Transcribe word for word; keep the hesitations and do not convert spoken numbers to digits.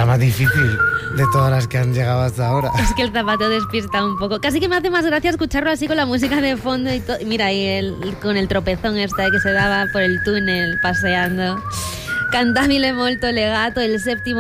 la más difícil de todas las que han llegado hasta ahora. Es que el zapato despista un poco. Casi que me hace más gracia escucharlo así con la música de fondo y todo. Mira, y el, con el tropezón este que se daba por el túnel paseando. Cantabile molto legato, el séptimo